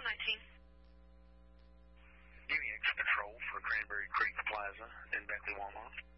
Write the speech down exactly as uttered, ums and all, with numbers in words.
nineteen. Give me extra patrol for Cranberry Creek Plaza in Beckley, Walmart.